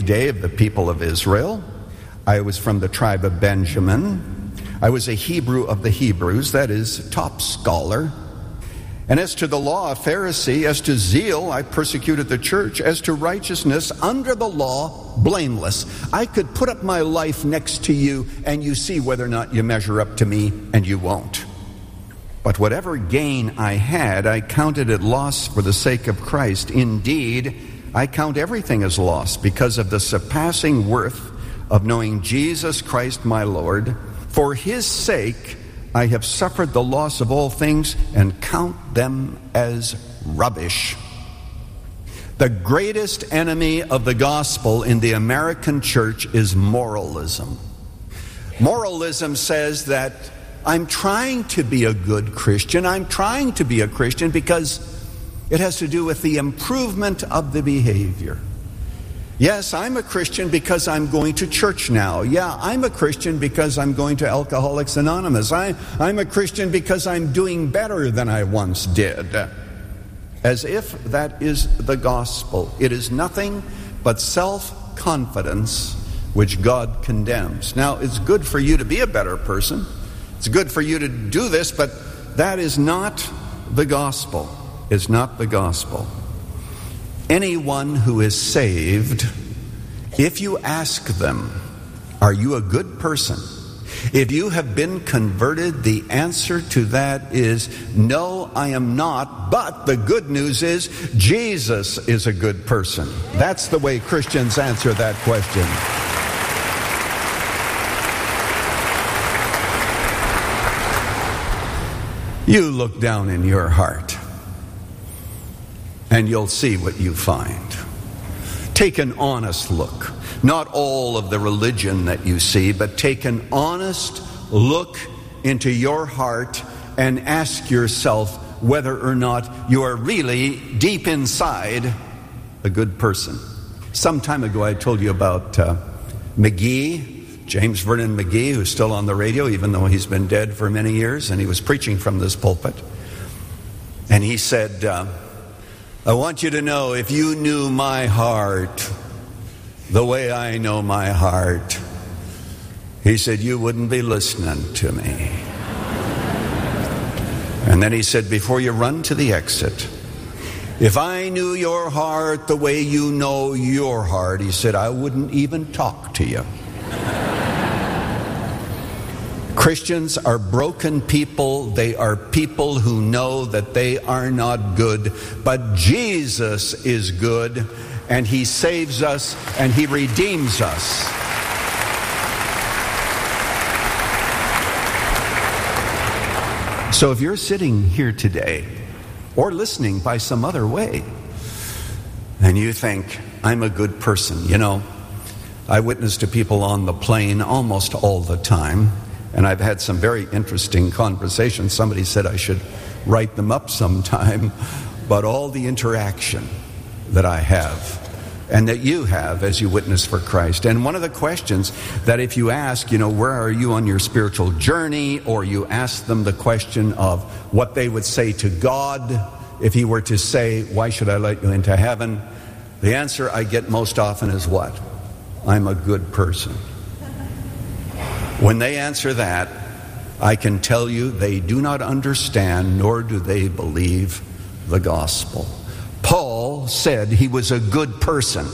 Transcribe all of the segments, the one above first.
8th day of the people of Israel. I was from the tribe of Benjamin. I was a Hebrew of the Hebrews, that is, top scholar. And as to the law, a Pharisee. As to zeal, I persecuted the church. As to righteousness, under the law, blameless. I could put up my life next to you, and you see whether or not you measure up to me, and you won't. But whatever gain I had, I counted it loss for the sake of Christ. Indeed, I count everything as loss because of the surpassing worth of knowing Jesus Christ my Lord. For his sake, I have suffered the loss of all things and count them as rubbish. The greatest enemy of the gospel in the American church is moralism. Moralism says that I'm trying to be a good Christian. I'm trying to be a Christian because it has to do with the improvement of the behavior. Yes, I'm a Christian because I'm going to church now. Yeah, I'm a Christian because I'm going to Alcoholics Anonymous. I'm a Christian because I'm doing better than I once did. As if that is the gospel. It is nothing but self-confidence which God condemns. Now, it's good for you to be a better person. It's good for you to do this, but that is not the gospel. It's not the gospel. Anyone who is saved, if you ask them, are you a good person? If you have been converted, the answer to that is, no, I am not. But the good news is, Jesus is a good person. That's the way Christians answer that question. You look down in your heart, and you'll see what you find. Take an honest look. Not all of the religion that you see, but take an honest look into your heart and ask yourself whether or not you are really, deep inside, a good person. Some time ago I told you about McGee, James Vernon McGee, who's still on the radio, even though he's been dead for many years, and he was preaching from this pulpit. And he said, I want you to know, if you knew my heart the way I know my heart, he said, you wouldn't be listening to me. And then he said, before you run to the exit, if I knew your heart the way you know your heart, he said, I wouldn't even talk to you. Christians are broken people. They are people who know that they are not good, but Jesus is good, and he saves us and he redeems us. So if you're sitting here today or listening by some other way and you think, I'm a good person, you know, I witness to people on the plane almost all the time. And I've had some very interesting conversations. Somebody said I should write them up sometime. But all the interaction that I have and that you have as you witness for Christ. And one of the questions that if you ask, you know, where are you on your spiritual journey? Or you ask them the question of what they would say to God if he were to say, why should I let you into heaven? The answer I get most often is what? I'm a good person. When they answer that, I can tell you they do not understand, nor do they believe the gospel. Paul said he was a good person.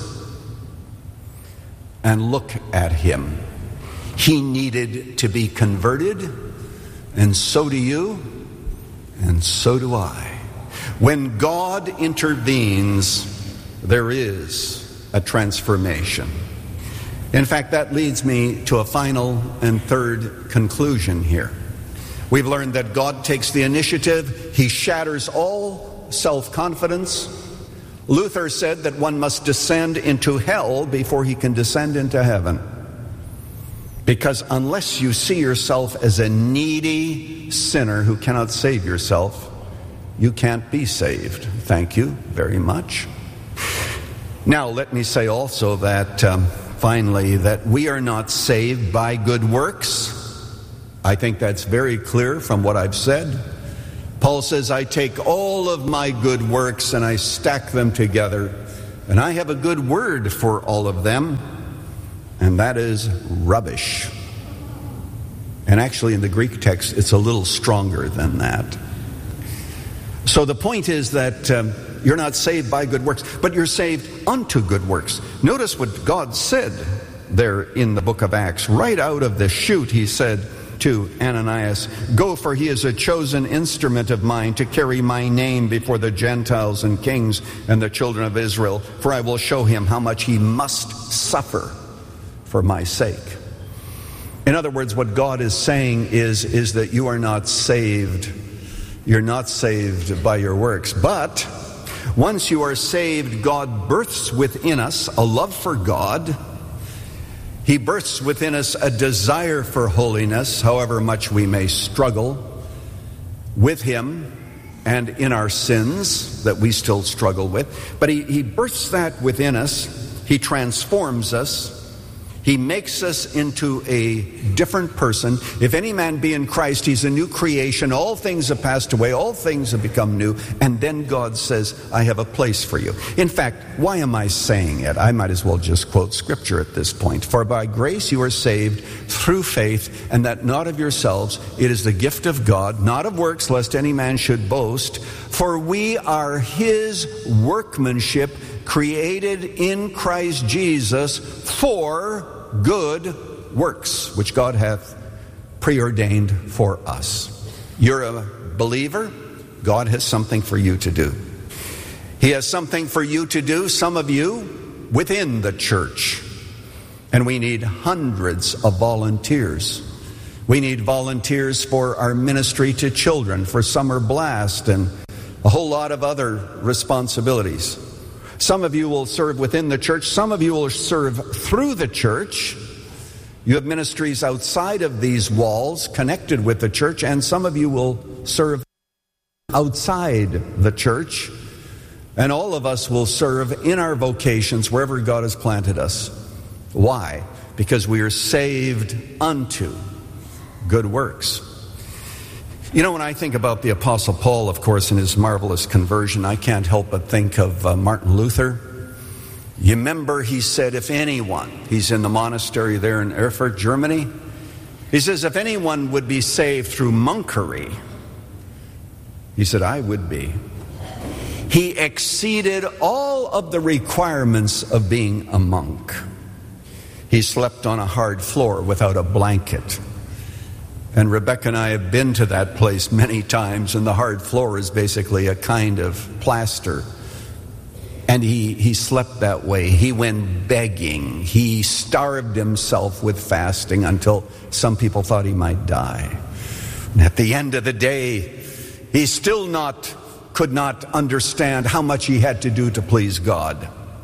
And look at him. He needed to be converted, and so do you, and so do I. When God intervenes, there is a transformation. In fact, that leads me to a final and third conclusion here. We've learned that God takes the initiative. He shatters all self-confidence. Luther said that one must descend into hell before he can descend into heaven. Because unless you see yourself as a needy sinner who cannot save yourself, you can't be saved. Thank you very much. Now, let me say also that finally, that we are not saved by good works. I think that's very clear from what I've said. Paul says, I take all of my good works and I stack them together, And I have a good word for all of them, and that is rubbish. And actually in the Greek text, it's a little stronger than that. So the point is that you're not saved by good works, but you're saved unto good works. Notice what God said there in the book of Acts. Right out of the chute, he said to Ananias, "Go, for he is a chosen instrument of mine to carry my name before the Gentiles and kings and the children of Israel, for I will show him how much he must suffer for my sake." In other words, what God is saying is that you are not saved. You're not saved by your works. But once you are saved, God births within us a love for God. He births within us a desire for holiness, however much we may struggle with Him and in our sins that we still struggle with. But He births that within us. He transforms us. He makes us into a different person. If any man be in Christ, he's a new creation. All things have passed away. All things have become new. And then God says, I have a place for you. In fact, why am I saying it? I might as well just quote Scripture at this point. For by grace you are saved through faith, and that not of yourselves. It is the gift of God, not of works, lest any man should boast. For we are His workmanship, created in Christ Jesus for good works, which God hath preordained for us. You're a believer. God has something for you to do. He has something for you to do, some of you, within the church. And we need hundreds of volunteers. We need volunteers for our ministry to children, for Summer Blast, and a whole lot of other responsibilities. Some of you will serve within the church. Some of you will serve through the church. You have ministries outside of these walls connected with the church, and some of you will serve outside the church. And all of us will serve in our vocations wherever God has planted us. Why? Because we are saved unto good works. You know, when I think about the Apostle Paul, of course, and his marvelous conversion, I can't help but think of Martin Luther. You remember he said, if anyone, he's in the monastery there in Erfurt, Germany, he says, if anyone would be saved through monkery, he said, I would be. He exceeded all of the requirements of being a monk. He slept on a hard floor without a blanket. And Rebecca and I have been to that place many times, and the hard floor is basically a kind of plaster. And he slept that way. He went begging. He starved himself with fasting until some people thought he might die. And at the end of the day, he still could not understand how much he had to do to please God,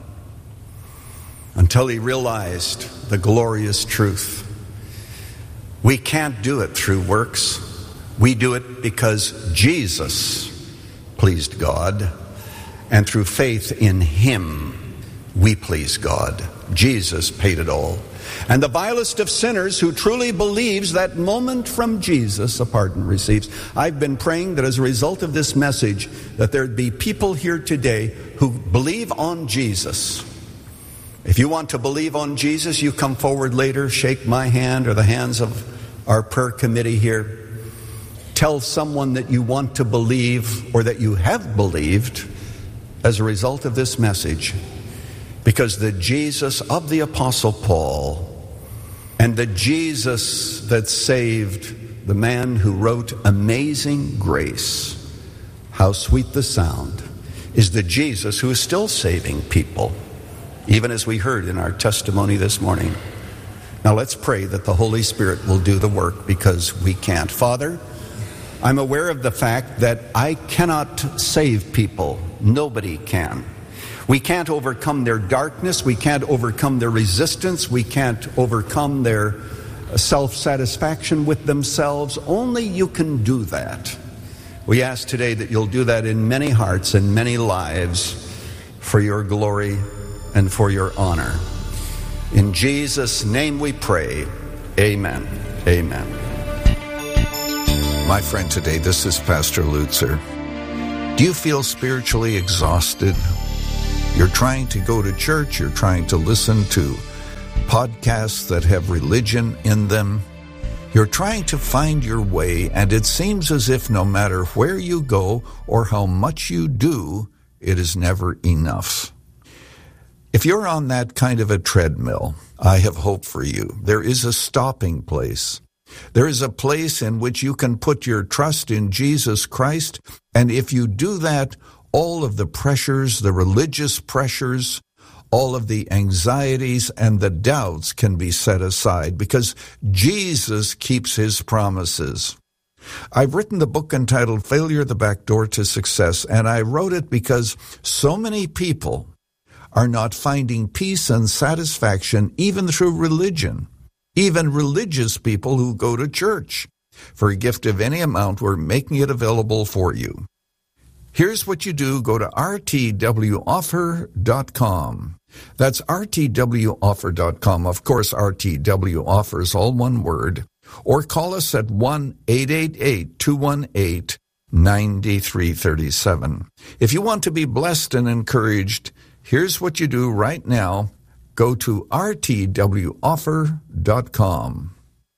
until he realized the glorious truth. We can't do it through works. We do it because Jesus pleased God, and through faith in Him, we please God. Jesus paid it all. And the vilest of sinners who truly believes that moment from Jesus, a pardon receives. I've been praying that as a result of this message, that there'd be people here today who believe on Jesus. If you want to believe on Jesus, you come forward later, shake my hand or the hands of our prayer committee here. Tell someone that you want to believe or that you have believed as a result of this message. Because the Jesus of the Apostle Paul and the Jesus that saved the man who wrote Amazing Grace, how sweet the sound, is the Jesus who is still saving people, even as we heard in our testimony this morning. Now let's pray that the Holy Spirit will do the work, because we can't. Father, I'm aware of the fact that I cannot save people. Nobody can. We can't overcome their darkness. We can't overcome their resistance. We can't overcome their self-satisfaction with themselves. Only you can do that. We ask today that you'll do that in many hearts and many lives for your glory and for your honor. In Jesus' name we pray. Amen. Amen. My friend, today, this is Pastor Lutzer. Do you feel spiritually exhausted? You're trying to go to church. You're trying to listen to podcasts that have religion in them. You're trying to find your way, and it seems as if no matter where you go or how much you do, it is never enough. If you're on that kind of a treadmill, I have hope for you. There is a stopping place. There is a place in which you can put your trust in Jesus Christ, and if you do that, all of the pressures, the religious pressures, all of the anxieties and the doubts can be set aside because Jesus keeps his promises. I've written the book entitled Failure, the Back Door to Success, and I wrote it because so many people are not finding peace and satisfaction even through religion. Even religious people who go to church. For a gift of any amount, we're making it available for you. Here's what you do. Go to rtwoffer.com. That's rtwoffer.com. Of course, RTW offers all one word. Or call us at 1-888-218-9337. If you want to be blessed and encouraged, here's what you do right now. Go to rtwoffer.com.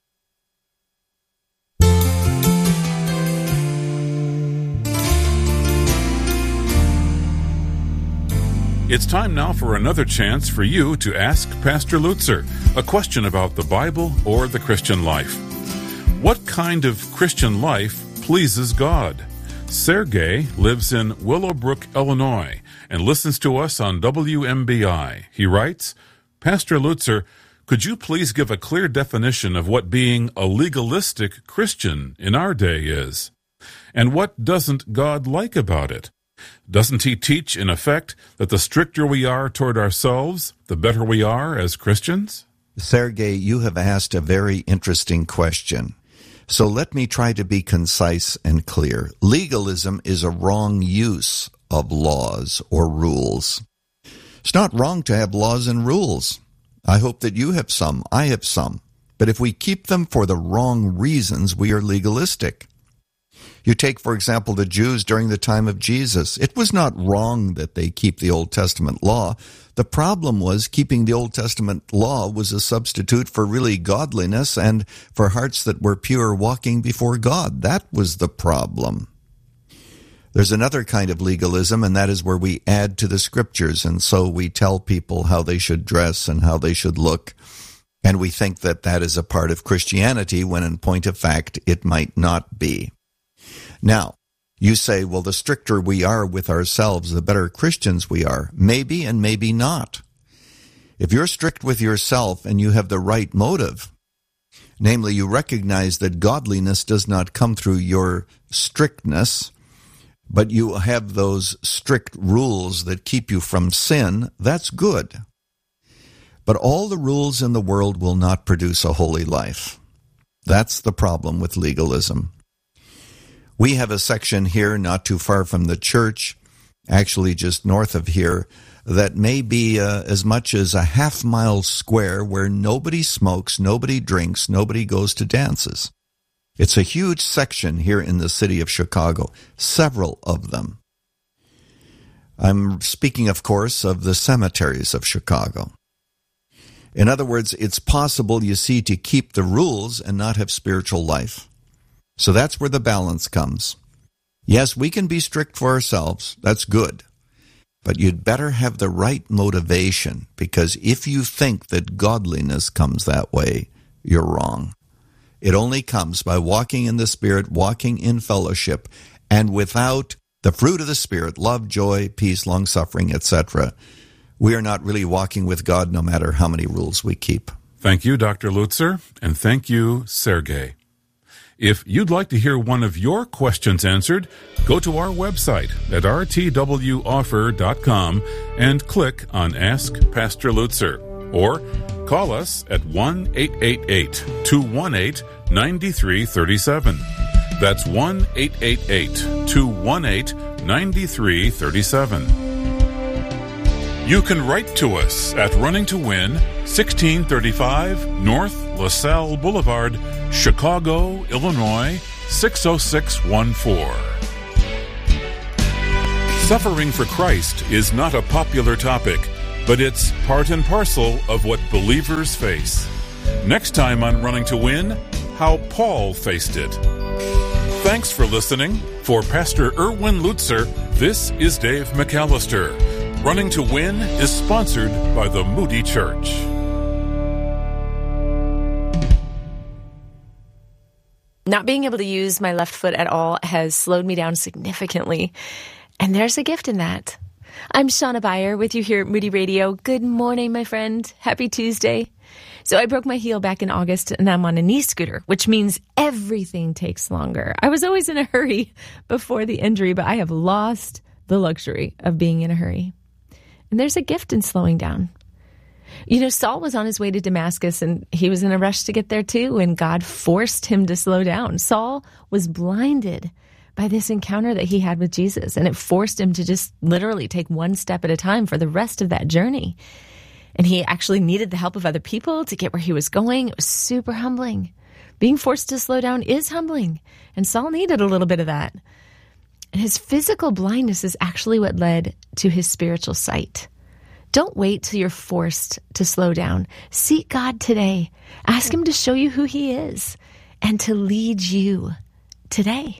It's time now for another chance for you to ask Pastor Lutzer a question about the Bible or the Christian life. What kind of Christian life pleases God? Sergey lives in Willowbrook, Illinois, and listens to us on WMBI. He writes, Pastor Lutzer, could you please give a clear definition of what being a legalistic Christian in our day is? And what doesn't God like about it? Doesn't he teach, in effect, that the stricter we are toward ourselves, the better we are as Christians? Sergey, you have asked a very interesting question. So let me try to be concise and clear. Legalism is a wrong use of laws or rules. It's not wrong to have laws and rules. I hope that you have some. I have some. But if we keep them for the wrong reasons, we are legalistic. You take, for example, the Jews during the time of Jesus. It was not wrong that they keep the Old Testament law. The problem was keeping the Old Testament law was a substitute for really godliness and for hearts that were pure walking before God. That was the problem. There's another kind of legalism, and that is where we add to the Scriptures, and so we tell people how they should dress and how they should look, and we think that that is a part of Christianity, when in point of fact, it might not be. Now, you say, well, the stricter we are with ourselves, the better Christians we are. Maybe and maybe not. If you're strict with yourself and you have the right motive, namely you recognize that godliness does not come through your strictness, but you have those strict rules that keep you from sin, that's good. But all the rules in the world will not produce a holy life. That's the problem with legalism. We have a section here not too far from the church, actually just north of here, that may be as much as a half-mile square where nobody smokes, nobody drinks, nobody goes to dances. It's a huge section here in the city of Chicago, several of them. I'm speaking, of course, of the cemeteries of Chicago. In other words, it's possible, you see, to keep the rules and not have spiritual life. So that's where the balance comes. Yes, we can be strict for ourselves. That's good. But you'd better have the right motivation, because if you think that godliness comes that way, you're wrong. It only comes by walking in the Spirit, walking in fellowship, and without the fruit of the Spirit, love, joy, peace, long-suffering, etc., we are not really walking with God no matter how many rules we keep. Thank you, Dr. Lutzer, and thank you, Sergey. If you'd like to hear one of your questions answered, go to our website at rtwoffer.com and click on Ask Pastor Lutzer, or call us at 1-888-218-9337. That's 1-888-218-9337. You can write to us at Running to Win, 1635 North LaSalle Boulevard, Chicago, Illinois, 60614. Suffering for Christ is not a popular topic, but it's part and parcel of what believers face. Next time on Running to Win, how Paul faced it. Thanks for listening. For Pastor Erwin Lutzer, this is Dave McAllister. Running to Win is sponsored by the Moody Church. Not being able to use my left foot at all has slowed me down significantly. And there's a gift in that. I'm Shauna Beyer with you here at Moody Radio. Good morning, my friend. Happy Tuesday. So I broke my heel back in August, and I'm on a knee scooter, which means everything takes longer. I was always in a hurry before the injury, but I have lost the luxury of being in a hurry. And there's a gift in slowing down. You know, Saul was on his way to Damascus, and he was in a rush to get there too, and God forced him to slow down. Saul was blinded by this encounter that he had with Jesus, and it forced him to just literally take one step at a time for the rest of that journey. And he actually needed the help of other people to get where he was going. It was super humbling. Being forced to slow down is humbling, and Saul needed a little bit of that. And his physical blindness is actually what led to his spiritual sight. Don't wait till you're forced to slow down. Seek God today. Ask him to show you who he is and to lead you today.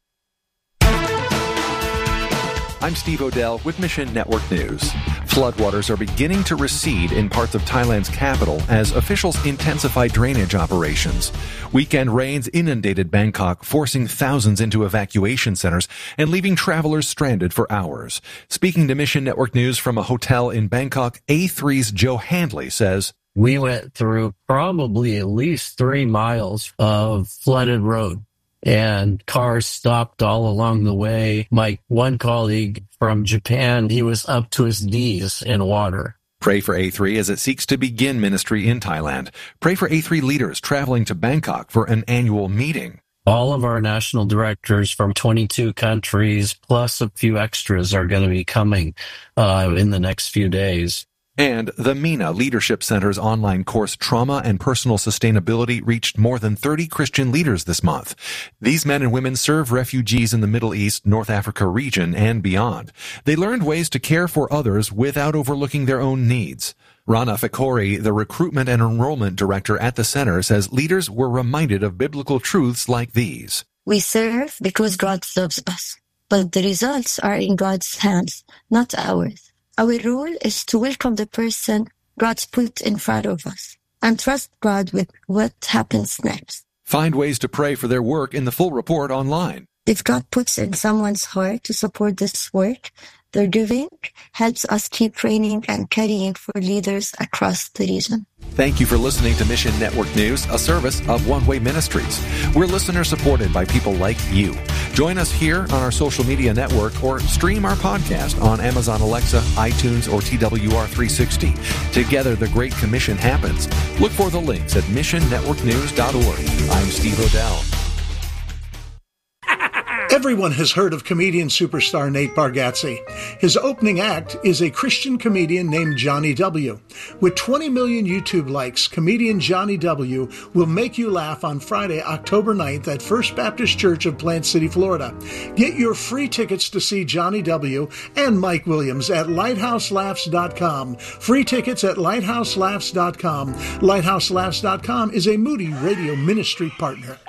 I'm Steve Odell with Mission Network News. Floodwaters are beginning to recede in parts of Thailand's capital as officials intensify drainage operations. Weekend rains inundated Bangkok, forcing thousands into evacuation centers and leaving travelers stranded for hours. Speaking to Mission Network News from a hotel in Bangkok, A3's Joe Handley says, "We went through probably at least 3 miles of flooded road, and cars stopped all along the way. My one colleague from Japan, he was up to his knees in water." Pray for A3 as it seeks to begin ministry in Thailand. Pray for A3 leaders traveling to Bangkok for an annual meeting. All of our national directors from 22 countries, plus a few extras, are going to be coming in the next few days. And the MENA Leadership Center's online course, Trauma and Personal Sustainability, reached more than 30 Christian leaders this month. These men and women serve refugees in the Middle East, North Africa region, and beyond. They learned ways to care for others without overlooking their own needs. Rana Fikori, the recruitment and enrollment director at the center, says leaders were reminded of biblical truths like these. We serve because God loves us, but the results are in God's hands, not ours. Our role is to welcome the person God's put in front of us and trust God with what happens next. Find ways to pray for their work in the full report online. If God puts in someone's heart to support this work, their giving helps us keep training and carrying for leaders across the region. Thank you for listening to Mission Network News, a service of One Way Ministries. We're listener supported by people like you. Join us here on our social media network or stream our podcast on Amazon Alexa, iTunes, or TWR360. Together, the Great Commission happens. Look for the links at missionnetworknews.org. I'm Steve Odell. Everyone has heard of comedian superstar Nate Bargatze. His opening act is a Christian comedian named Johnny W. With 20 million YouTube likes, comedian Johnny W. will make you laugh on Friday, October 9th at First Baptist Church of Plant City, Florida. Get your free tickets to see Johnny W. and Mike Williams at lighthouselaughs.com. Free tickets at lighthouselaughs.com. Lighthouselaughs.com is a Moody Radio ministry partner.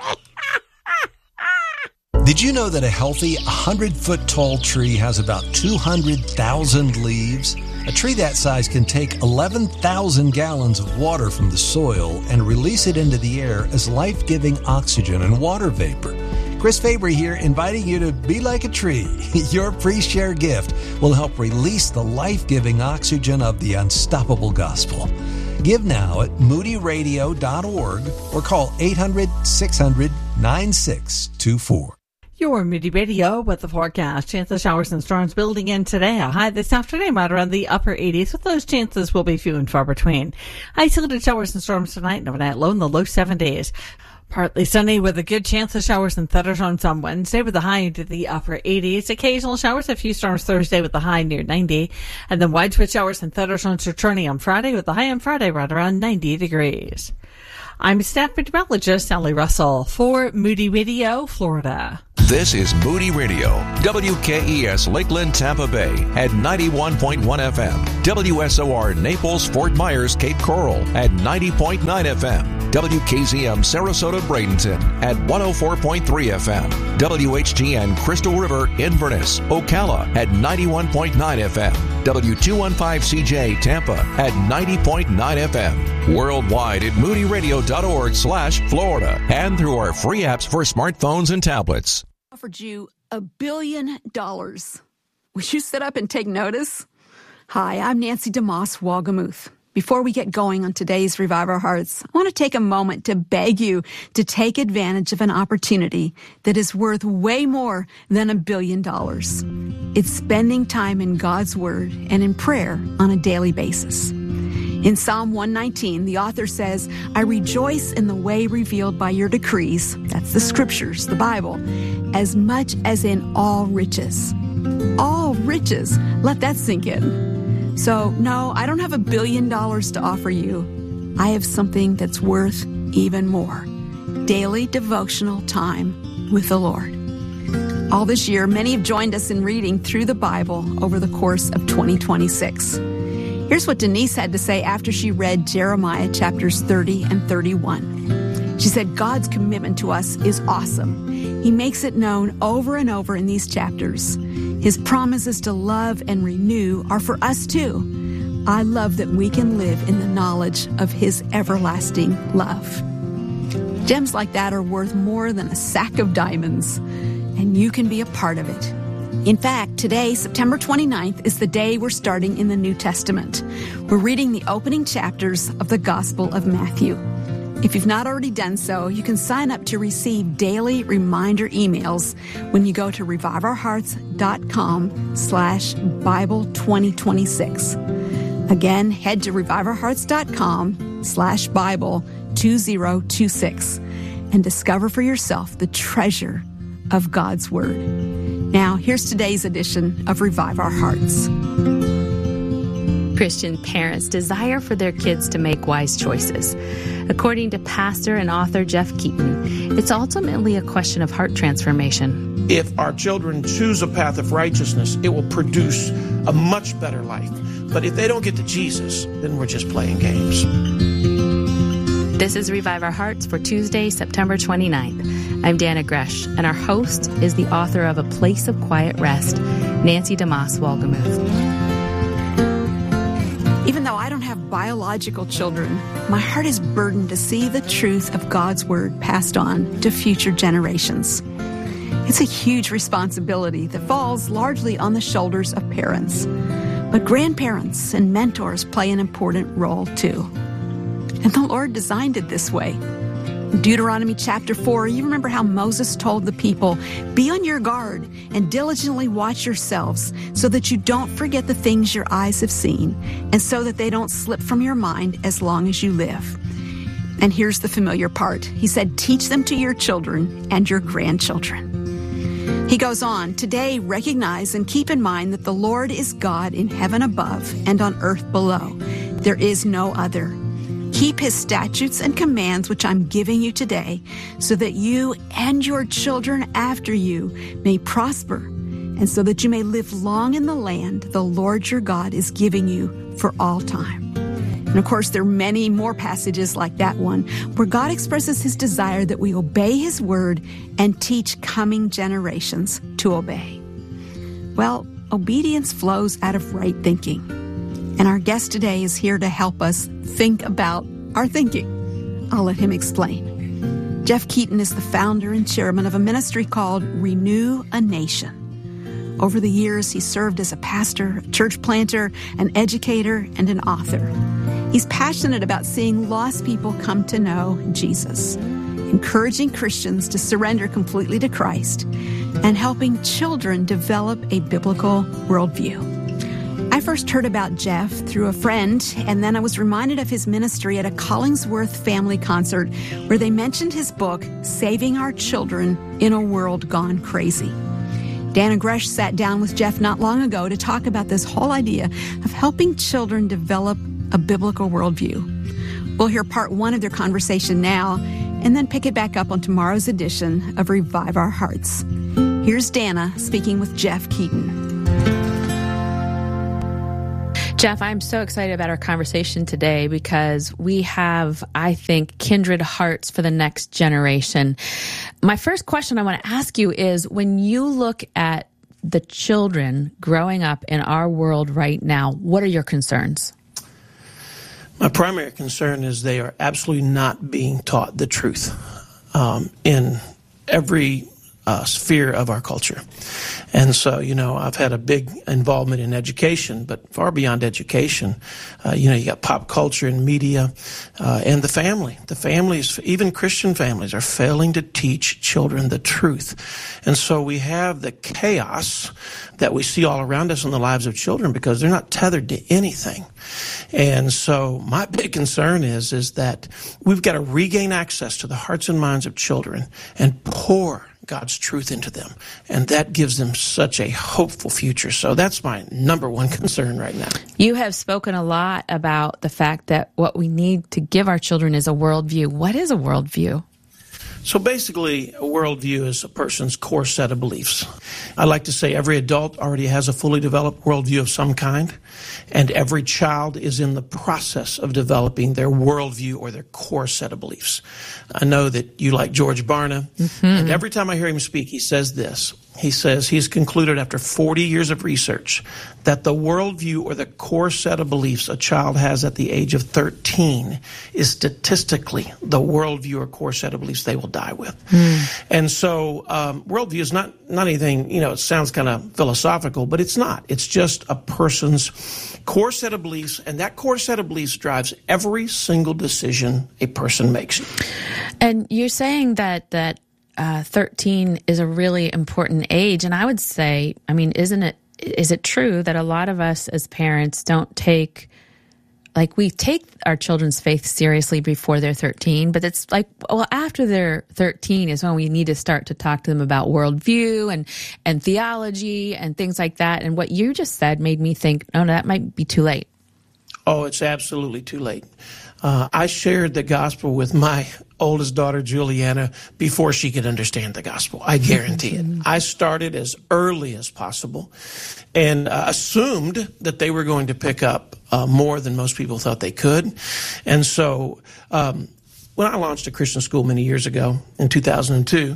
Did you know that a healthy 100-foot tall tree has about 200,000 leaves? A tree that size can take 11,000 gallons of water from the soil and release it into the air as life-giving oxygen and water vapor. Chris Fabry here, inviting you to be like a tree. Your pre-share gift will help release the life-giving oxygen of the unstoppable gospel. Give now at moodyradio.org or call 800-600-9624. Your Moody Radio with the forecast. Chance of showers and storms building in today. A high this afternoon right around the upper 80s, but those chances will be few and far between. Isolated showers and storms tonight and overnight low in the low 70s. Partly sunny with a good chance of showers and thunderstorms on Wednesday with the high into the upper 80s. Occasional showers, a few storms Thursday with the high near 90. And then widespread showers and thunderstorms returning on Friday with the high on Friday right around 90 degrees. I'm staff meteorologist Sally Russell for Moody Radio, Florida. This is Moody Radio, WKES Lakeland, Tampa Bay at 91.1 FM, WSOR Naples, Fort Myers, Cape Coral at 90.9 FM, WKZM Sarasota, Bradenton at 104.3 FM, WHTN Crystal River, Inverness, Ocala at 91.9 FM, W215CJ Tampa at 90.9 FM, worldwide at moodyradio.org/Florida, and through our free apps for smartphones and tablets. Offered you $1 billion. Would you sit up and take notice? Hi, I'm Nancy DeMoss Wolgemuth. Before we get going on today's Revive Our Hearts, I want to take a moment to beg you to take advantage of an opportunity that is worth way more than $1 billion. It's spending time in God's Word and in prayer on a daily basis. In Psalm 119, the author says, I rejoice in the way revealed by your decrees, that's the scriptures, the Bible, as much as in all riches. All riches. Let that sink in. So, no, I don't have $1 billion to offer you. I have something that's worth even more. Daily devotional time with the Lord. All this year, many have joined us in reading through the Bible over the course of 2026. Here's what Denise had to say after she read Jeremiah chapters 30 and 31. She said, God's commitment to us is awesome. He makes it known over and over in these chapters. His promises to love and renew are for us too. I love that we can live in the knowledge of His everlasting love. Gems like that are worth more than a sack of diamonds, and you can be a part of it. In fact, today, September 29th, is the day we're starting in the New Testament. We're reading the opening chapters of the Gospel of Matthew. If you've not already done so, you can sign up to receive daily reminder emails when you go to reviveourhearts.com/Bible2026. Again, head to reviveourhearts.com/Bible2026 and discover for yourself the treasure of God's Word. Now, here's today's edition of Revive Our Hearts. Christian parents desire for their kids to make wise choices. According to pastor and author Jeff Keaton, it's ultimately a question of heart transformation. If our children choose a path of righteousness, it will produce a much better life. But if they don't get to Jesus, then we're just playing games. This is Revive Our Hearts for Tuesday, September 29th. I'm Dana Gresh, and our host is the author of A Place of Quiet Rest, Nancy DeMoss Wolgemuth. Even though I don't have biological children, my heart is burdened to see the truth of God's Word passed on to future generations. It's a huge responsibility that falls largely on the shoulders of parents. But grandparents and mentors play an important role too. And the Lord designed it this way. In Deuteronomy chapter 4, you remember how Moses told the people, be on your guard and diligently watch yourselves so that you don't forget the things your eyes have seen and so that they don't slip from your mind as long as you live. And here's the familiar part. He said, teach them to your children and your grandchildren. He goes on, today recognize and keep in mind that the Lord is God in heaven above and on earth below. There is no other. Keep His statutes and commands, which I'm giving you today, so that you and your children after you may prosper, and so that you may live long in the land the Lord your God is giving you for all time. And of course, there are many more passages like that one, where God expresses His desire that we obey His word and teach coming generations to obey. Well, obedience flows out of right thinking. And our guest today is here to help us think about our thinking. I'll let him explain. Jeff Keaton is the founder and chairman of a ministry called Renew a Nation. Over the years, he served as a pastor, a church planter, an educator, and an author. He's passionate about seeing lost people come to know Jesus, encouraging Christians to surrender completely to Christ, and helping children develop a biblical worldview. I first heard about Jeff through a friend, and then I was reminded of his ministry at a Collingsworth family concert where they mentioned his book, Saving Our Children in a World Gone Crazy. Dana Gresh sat down with Jeff not long ago to talk about this whole idea of helping children develop a biblical worldview. We'll hear part one of their conversation now, and then pick it back up on tomorrow's edition of Revive Our Hearts. Here's Dana speaking with Jeff Keaton. Jeff, I'm so excited about our conversation today because we have, I think, kindred hearts for the next generation. My first question I want to ask you is, when you look at the children growing up in our world right now, what are your concerns? My primary concern is they are absolutely not being taught the truth in every sphere of our culture. And so, I've had a big involvement in education, but far beyond education, you got pop culture and media, and the family. The families, even Christian families, are failing to teach children the truth. And so we have the chaos that we see all around us in the lives of children because they're not tethered to anything. And so my big concern is that we've got to regain access to the hearts and minds of children and pour God's truth into them. And that gives them such a hopeful future. So that's my number one concern right now. You have spoken a lot about the fact that what we need to give our children is a worldview. What is a worldview? So basically, a worldview is a person's core set of beliefs. I like to say every adult already has a fully developed worldview of some kind, and every child is in the process of developing their worldview or their core set of beliefs. I know that you like George Barna, and every time I hear him speak, he says this. He says he's concluded after 40 years of research that the worldview or the core set of beliefs a child has at the age of 13 is statistically the worldview or core set of beliefs they will die with. And so worldview is not anything, it sounds kind of philosophical, but it's not. It's just a person's core set of beliefs, and that core set of beliefs drives every single decision a person makes. And you're saying that 13 is a really important age. And I would say, is it true that a lot of us as parents don't take, we take our children's faith seriously before they're 13, but it's after they're 13 is when we need to start to talk to them about worldview and theology and things like that. And what you just said made me think, no, that might be too late. Oh, it's absolutely too late. I shared the gospel with my oldest daughter, Juliana, before she could understand the gospel. I guarantee it. I started as early as possible and assumed that they were going to pick up more than most people thought they could. And so when I launched a Christian school many years ago in 2002,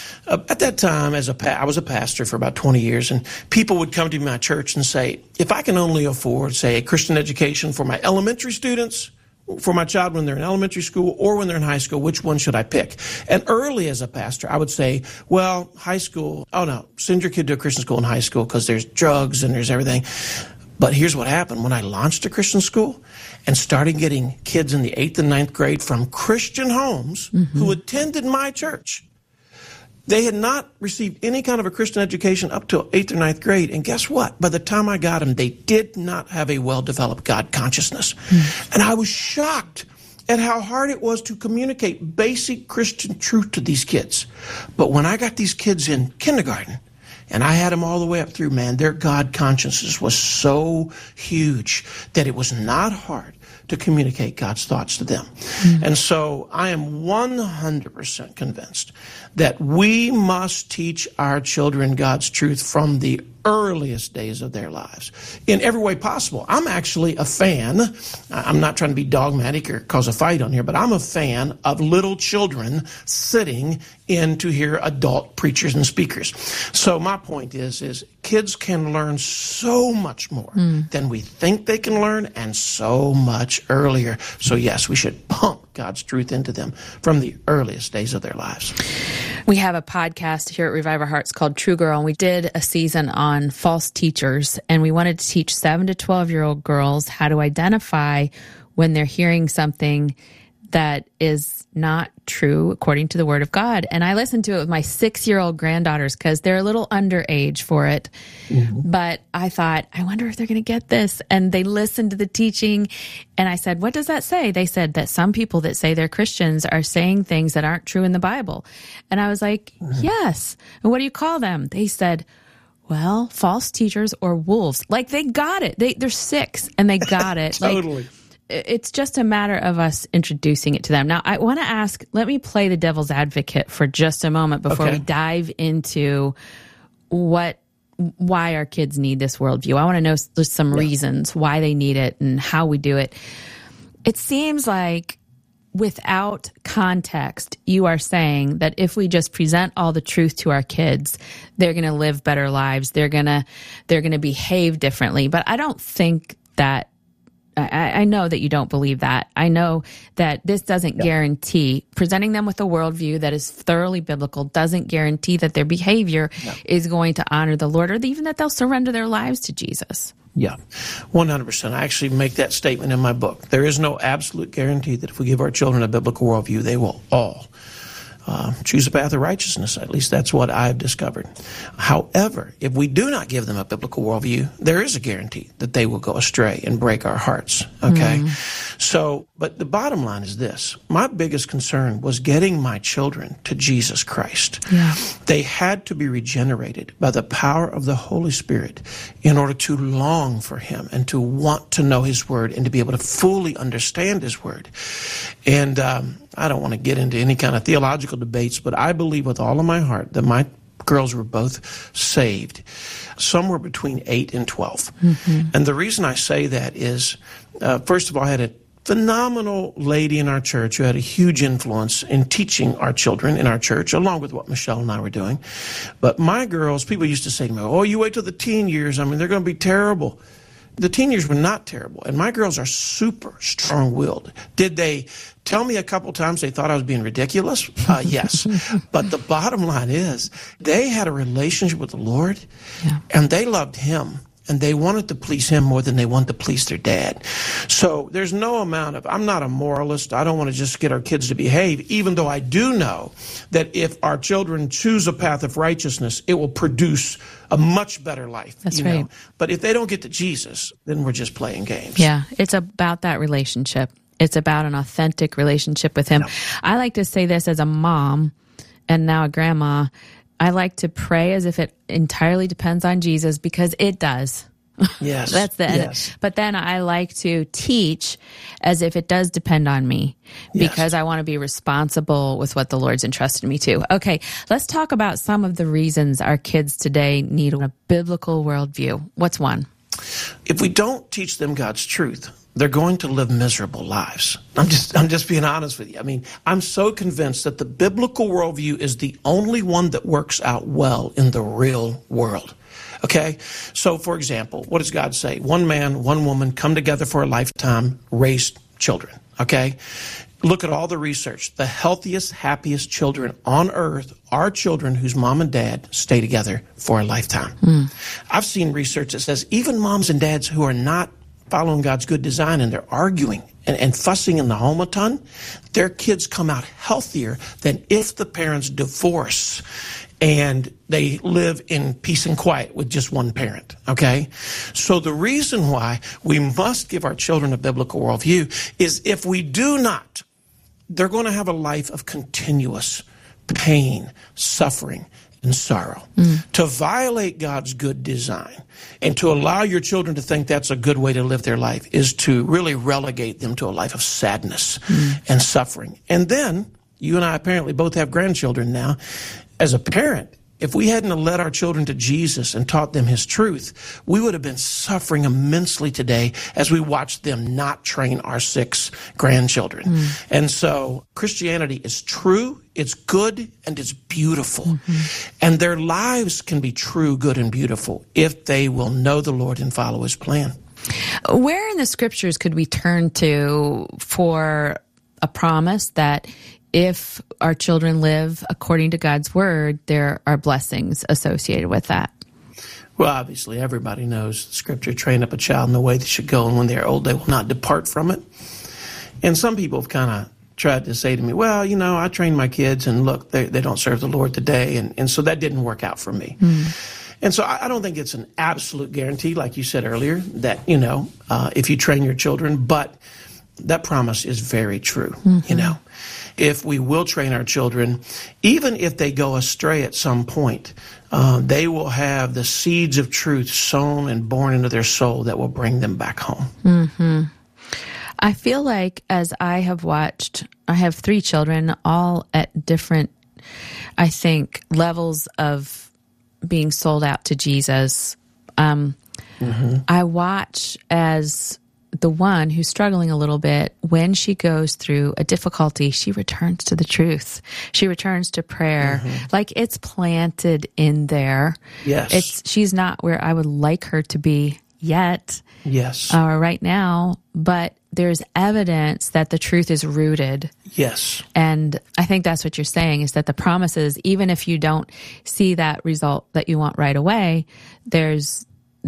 at that time, I was a pastor for about 20 years, and people would come to my church and say, if I can only afford, say, a Christian education for my elementary students, for my child when they're in elementary school or when they're in high school, which one should I pick? And early as a pastor, I would say, well, high school, oh no, send your kid to a Christian school in high school because there's drugs and there's everything. But here's what happened. When I launched a Christian school and started getting kids in the 8th and 9th grade from Christian homes who attended my church, they had not received any kind of a Christian education up to 8th or 9th grade. And guess what? By the time I got them, they did not have a well-developed God consciousness. And I was shocked at how hard it was to communicate basic Christian truth to these kids. But when I got these kids in kindergarten, and I had them all the way up through, man, their God consciousness was so huge that it was not hard to communicate God's thoughts to them. And so I am 100% convinced that we must teach our children God's truth from the earliest days of their lives in every way possible. I'm actually a fan. I'm not trying to be dogmatic or cause a fight on here, but I'm a fan of little children sitting in to hear adult preachers and speakers. So my point is kids can learn so much more than we think they can learn, and so much earlier. So yes, we should pump God's truth into them from the earliest days of their lives. We have a podcast here at Revive Our Hearts called True Girl, and we did a season on false teachers, and we wanted to teach 7 to 12-year-old girls how to identify when they're hearing something that is not true according to the Word of God. And I listened to it with my 6-year-old granddaughters because they're a little underage for it. But I thought, I wonder if they're going to get this. And they listened to the teaching, and I said, what does that say? They said that some people that say they're Christians are saying things that aren't true in the Bible. And I was like, yes. And what do you call them? They said, well, false teachers or wolves. Like, they got it. They're 6 and they got it. Totally. it's just a matter of us introducing it to them. Now, I want to ask, let me play the devil's advocate for just a moment before we dive into why our kids need this worldview. I want to know just some reasons why they need it and how we do it. It seems like without context, you are saying that if we just present all the truth to our kids, they're going to live better lives. They're going to behave differently. But I don't think that, I know that you don't believe that. I know that this doesn't guarantee, presenting them with a worldview that is thoroughly biblical doesn't guarantee that their behavior is going to honor the Lord, or even that they'll surrender their lives to Jesus. Yeah, 100%. I actually make that statement in my book. There is no absolute guarantee that if we give our children a biblical worldview, they will all choose a path of righteousness. At least that's what I've discovered. However, if we do not give them a biblical worldview, there is a guarantee that they will go astray and break our hearts. Okay? So, but the bottom line is this. My biggest concern was getting my children to Jesus Christ. Yeah. They had to be regenerated by the power of the Holy Spirit in order to long for Him and to want to know His Word and to be able to fully understand His Word. And I don't want to get into any kind of theological debates, but I believe with all of my heart that my girls were both saved somewhere between 8 and 12. And the reason I say that is, first of all, I had a phenomenal lady in our church who had a huge influence in teaching our children in our church, along with what Michelle and I were doing. But my girls, people used to say to me, oh, you wait till the teen years. I mean, they're going to be terrible. The teen years were not terrible, and my girls are super strong-willed. Did they tell me a couple times they thought I was being ridiculous? Yes. But the bottom line is they had a relationship with the Lord, and they loved Him, and they wanted to please Him more than they wanted to please their dad. So there's no amount of, I'm not a moralist. I don't want to just get our kids to behave, even though I do know that if our children choose a path of righteousness, it will produce a much better life. That's right. But if they don't get to Jesus, then we're just playing games. Yeah, it's about that relationship. It's about an authentic relationship with Him. I like to say this as a mom and now a grandma. I like to pray as if it entirely depends on Jesus, because it does. Yes. That's the end. But then I like to teach as if it does depend on me, because I want to be responsible with what the Lord's entrusted me to. Okay, let's talk about some of the reasons our kids today need a biblical worldview. What's one? If we don't teach them God's truth, they're going to live miserable lives. I'm just being honest with you. I mean, I'm so convinced that the biblical worldview is the only one that works out well in the real world. Okay? So, for example, what does God say? One man, one woman come together for a lifetime, raise children. Okay? Look at all the research. The healthiest, happiest children on earth are children whose mom and dad stay together for a lifetime. I've seen research that says even moms and dads who are not following God's good design and they're arguing and fussing in the home a ton, their kids come out healthier than if the parents divorce and they live in peace and quiet with just one parent, okay? So the reason why we must give our children a biblical worldview is if we do not, they're going to have a life of continuous pain, suffering, and sorrow. To violate God's good design and to allow your children to think that's a good way to live their life is to really relegate them to a life of sadness and suffering. And then, you and I apparently both have grandchildren now. As a parent, if we hadn't led our children to Jesus and taught them His truth, we would have been suffering immensely today as we watched them not train our 6 grandchildren. And so Christianity is true, it's good, and it's beautiful. And their lives can be true, good, and beautiful if they will know the Lord and follow His plan. Where in the Scriptures could we turn to for a promise that if our children live according to God's word, there are blessings associated with that? Well, obviously, everybody knows the Scripture, train up a child in the way they should go, and when they are old, they will not depart from it. And some people have kind of tried to say to me, well, you know, I trained my kids, and look, they don't serve the Lord today, and so that didn't work out for me. And so I don't think it's an absolute guarantee, like you said earlier, that, you know, if you train your children, but that promise is very true, you know. If we will train our children, even if they go astray at some point, they will have the seeds of truth sown and born into their soul that will bring them back home. I feel like as I have watched, I have 3 children, all at different, I think, levels of being sold out to Jesus. I watch as the one who's struggling a little bit, when she goes through a difficulty, she returns to the truth. She returns to prayer. Like, it's planted in there. Yes. She's not where I would like her to be yet. Yes. Right now, but there's evidence that the truth is rooted. Yes. And I think that's what you're saying, is that the promises, even if you don't see that result that you want right away, it's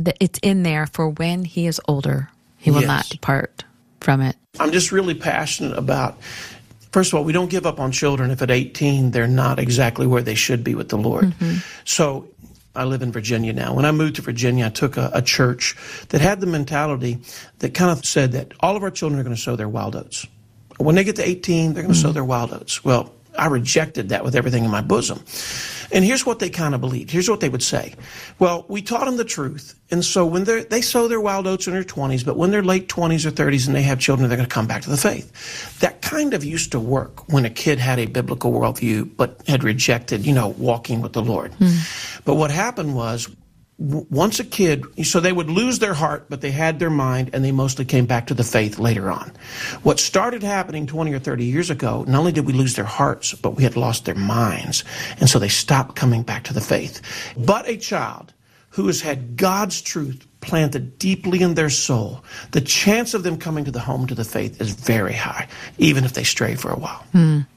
in there for when he is older. He will not depart from it. I'm just really passionate about, first of all, we don't give up on children if at 18 they're not exactly where they should be with the Lord. So I live in Virginia now. When I moved to Virginia, I took a church that had the mentality that kind of said that all of our children are going to sow their wild oats. When they get to 18, they're going to sow their wild oats. Well, I rejected that with everything in my bosom. And here's what they kind of believed. Here's what they would say. Well, we taught them the truth. And so when they sow their wild oats in their 20s, but when they're late 20s or 30s and they have children, they're going to come back to the faith. That kind of used to work when a kid had a biblical worldview, but had rejected, walking with the Lord. But what happened was, once a kid, so they would lose their heart, but they had their mind, and they mostly came back to the faith later on. What started happening 20 or 30 years ago, not only did we lose their hearts, but we had lost their minds. And so they stopped coming back to the faith. But a child who has had God's truth planted deeply in their soul, the chance of them coming to the home to the faith is very high, even if they stray for a while.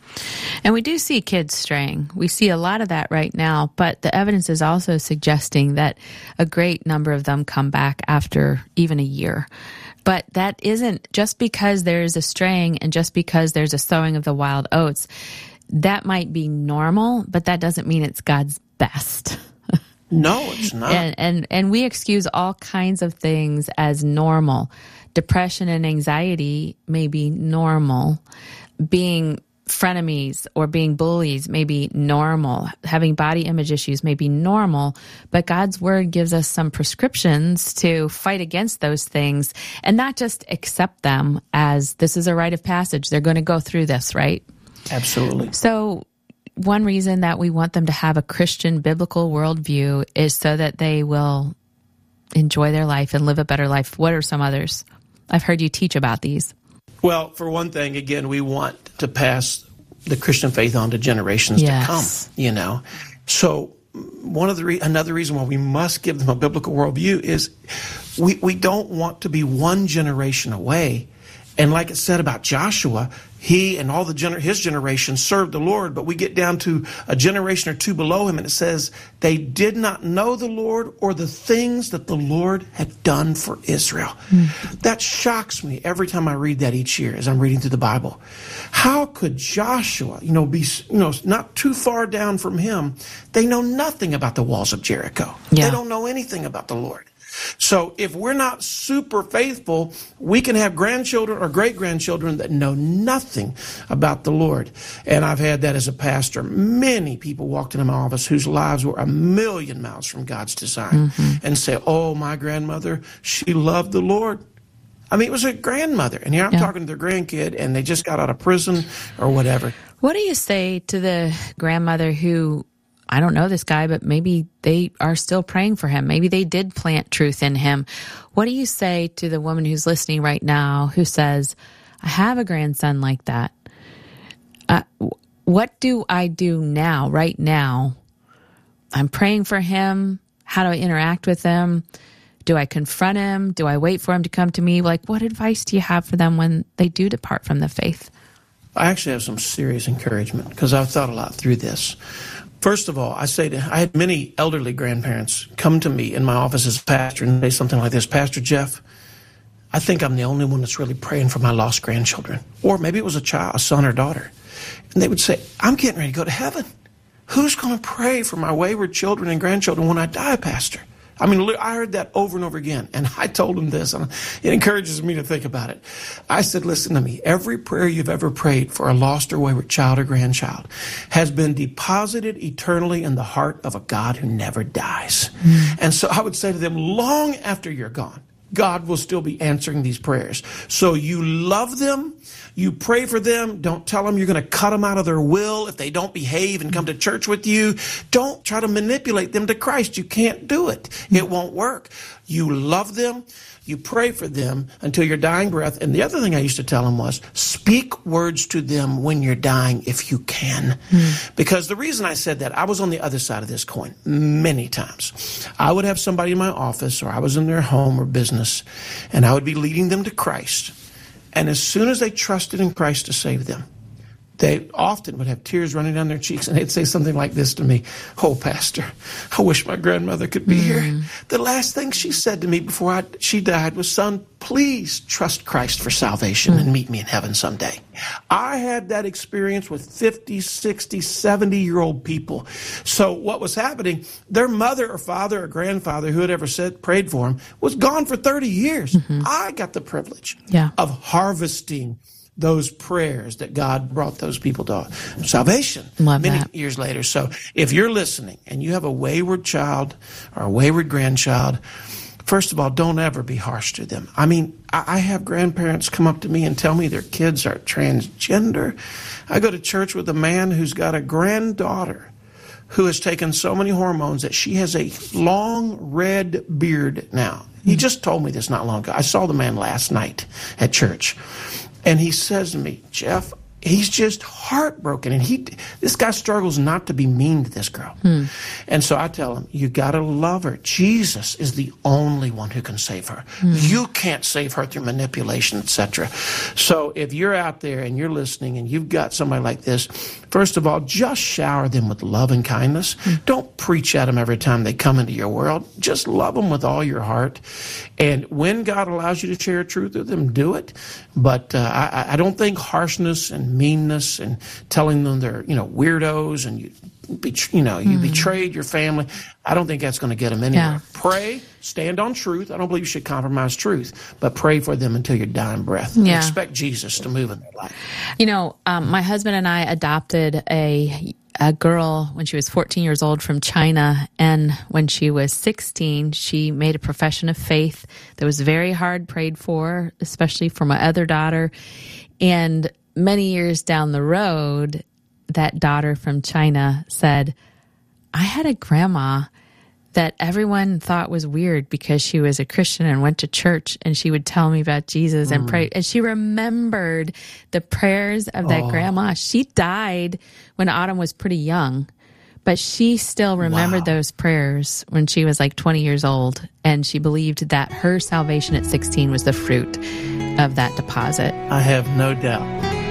And we do see kids straying. We see a lot of that right now, but the evidence is also suggesting that a great number of them come back after even a year. But that isn't just because there is a straying and just because there's a sowing of the wild oats. That might be normal, but that doesn't mean it's God's best. No, it's not. And we excuse all kinds of things as normal. Depression and anxiety may be normal. Being frenemies or being bullies may be normal. Having body image issues may be normal, but God's word gives us some prescriptions to fight against those things and not just accept them as this is a rite of passage. They're going to go through this, right? Absolutely. So one reason that we want them to have a Christian biblical worldview is so that they will enjoy their life and live a better life. What are some others? I've heard you teach about these. Well, for one thing, again, we want to pass the Christian faith on to generations to come, So another reason why we must give them a biblical worldview is we don't want to be one generation away. And like it said about Joshua, he and all his generation served the Lord, but we get down to a generation or two below him, and it says they did not know the Lord or the things that the Lord had done for Israel. That shocks me every time I read that each year as I'm reading through the Bible. How could Joshua, be not too far down from him? They know nothing about the walls of Jericho. They don't know anything about the Lord. So if we're not super faithful, we can have grandchildren or great-grandchildren that know nothing about the Lord. And I've had that as a pastor. Many people walked into my office whose lives were a million miles from God's design and say, oh, my grandmother, she loved the Lord. I mean, it was a grandmother. And here I'm talking to their grandkid, and they just got out of prison or whatever. What do you say to the grandmother who, I don't know this guy, but maybe they are still praying for him. Maybe they did plant truth in him. What do you say to the woman who's listening right now who says, I have a grandson like that. What do I do now, right now? I'm praying for him. How do I interact with him? Do I confront him? Do I wait for him to come to me? Like, what advice do you have for them when they do depart from the faith? I actually have some serious encouragement because I've thought a lot through this. First of all, I had many elderly grandparents come to me in my office as a pastor and say something like this, Pastor Jeff, I think I'm the only one that's really praying for my lost grandchildren. Or maybe it was a son or daughter. And they would say, I'm getting ready to go to heaven. Who's going to pray for my wayward children and grandchildren when I die, Pastor? I mean, I heard that over and over again, and I told them this, and it encourages me to think about it. I said, listen to me. Every prayer you've ever prayed for a lost or wayward child or grandchild has been deposited eternally in the heart of a God who never dies. And so I would say to them, long after you're gone, God will still be answering these prayers. So you love them. You pray for them. Don't tell them you're going to cut them out of their will if they don't behave and come to church with you. Don't try to manipulate them to Christ. You can't do it. It won't work. You love them. You pray for them until your dying breath. And the other thing I used to tell them was, speak words to them when you're dying if you can. Because the reason I said that, I was on the other side of this coin many times. I would have somebody in my office, or I was in their home or business, and I would be leading them to Christ. And as soon as they trusted in Christ to save them, they often would have tears running down their cheeks, and they'd say something like this to me: "Oh, Pastor, I wish my grandmother could be here." The last thing she said to me before she died was, "Son, please trust Christ for salvation and meet me in heaven someday." I had that experience with 50, 60, 70-year-old people. So what was happening, their mother or father or grandfather, who had ever prayed for them, was gone for 30 years. I got the privilege of harvesting those prayers that God brought those people to salvation many years later. So if you're listening and you have a wayward child or a wayward grandchild, first of all, don't ever be harsh to them. I mean, I have grandparents come up to me and tell me their kids are transgender. I go to church with a man who's got a granddaughter who has taken so many hormones that she has a long red beard now. He just told me this not long ago. I saw the man last night at church. And he says to me, "Jeff, he's just heartbroken. And this guy struggles not to be mean to this girl." And so I tell him, you got to love her. Jesus is the only one who can save her. You can't save her through manipulation, etc. So if you're out there and you're listening and you've got somebody like this, first of all, just shower them with love and kindness. Don't preach at them every time they come into your world. Just love them with all your heart. And when God allows you to share truth with them, do it. But I don't think harshness and meanness and telling them they're weirdos and you betrayed your family, I don't think that's going to get them anywhere. Pray, stand on truth. I don't believe you should compromise truth, but pray for them until your dying breath. And expect Jesus to move in their life. My husband and I adopted a girl when she was 14 years old from China, and when she was 16, she made a profession of faith that was very hard prayed for, especially for my other daughter. And many years down the road, that daughter from China said, "I had a grandma that everyone thought was weird because she was a Christian and went to church, and she would tell me about Jesus and pray." And she remembered the prayers of that grandma. She died when Autumn was pretty young, but she still remembered those prayers when she was like 20 years old. And she believed that her salvation at 16 was the fruit of that deposit. I have no doubt.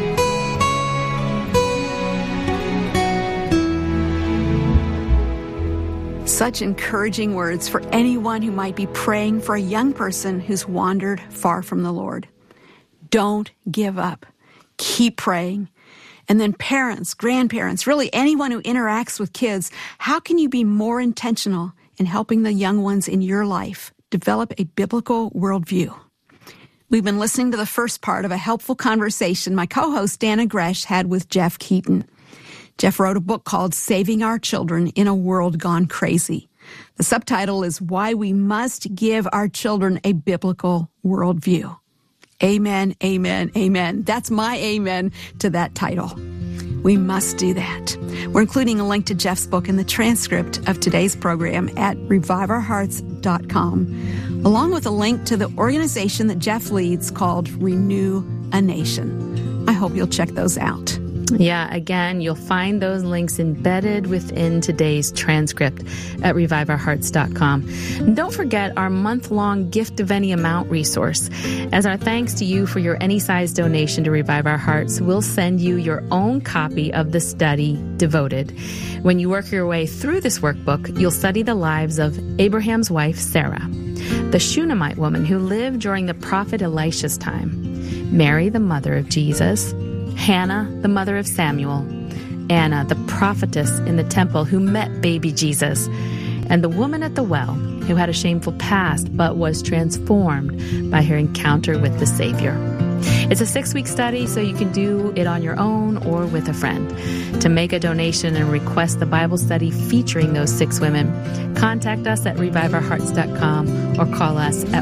Such encouraging words for anyone who might be praying for a young person who's wandered far from the Lord. Don't give up. Keep praying. And then parents, grandparents, really anyone who interacts with kids, how can you be more intentional in helping the young ones in your life develop a biblical worldview? We've been listening to the first part of a helpful conversation my co-host Dana Gresh had with Jeff Keaton. Jeff wrote a book called Saving Our Children in a World Gone Crazy. The subtitle is Why We Must Give Our Children a Biblical Worldview. Amen, amen, amen. That's my amen to that title. We must do that. We're including a link to Jeff's book in the transcript of today's program at reviveourhearts.com, along with a link to the organization that Jeff leads called Renew a Nation. I hope you'll check those out. Yeah, again, you'll find those links embedded within today's transcript at reviveourhearts.com. And don't forget our month-long Gift of Any Amount resource. As our thanks to you for your any size donation to Revive Our Hearts, we'll send you your own copy of the study, Devoted. When you work your way through this workbook, you'll study the lives of Abraham's wife, Sarah, the Shunammite woman who lived during the prophet Elisha's time, Mary, the mother of Jesus, Hannah, the mother of Samuel, Anna, the prophetess in the temple who met baby Jesus, and the woman at the well who had a shameful past but was transformed by her encounter with the Savior. It's a 6-week study, so you can do it on your own or with a friend. To make a donation and request the Bible study featuring those 6 women, contact us at reviveourhearts.com or call us at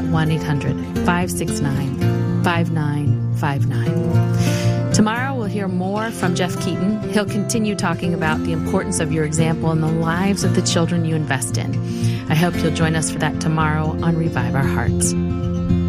1-800-569-5959. Tomorrow we'll hear more from Jeff Keaton. He'll continue talking about the importance of your example in the lives of the children you invest in. I hope you'll join us for that tomorrow on Revive Our Hearts.